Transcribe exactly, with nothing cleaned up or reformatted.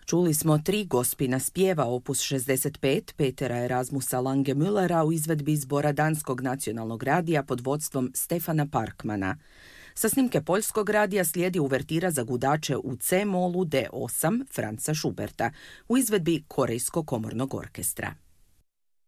Čuli smo tri gospina spjeva opus šezdeset pet Petera Erasmusa Langemüllera u izvedbi zbora Danskog nacionalnog radija pod vodstvom Stefana Parkmana. Sa snimke Poljskog radija slijedi uvertira za gudače u C-molu D osam Franza Schuberta u izvedbi Korejskog komornog orkestra.